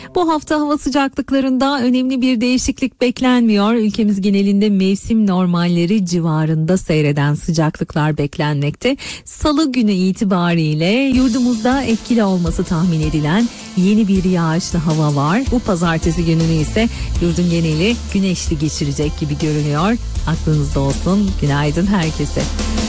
Bu hafta hava sıcaklıklarında önemli bir değişiklik beklenmiyor. Ülkemiz genelinde mevsim normalleri civarında seyreden sıcaklıklar beklenmekte. Salı günü itibariyle yurdumuzda etkili olması tahmin edilen yeni bir yağışlı hava var. Bu pazartesi gününü ise yurdun geneli güneşli geçirecek gibi görünüyor. Aklınızda olsun. Günaydın herkese.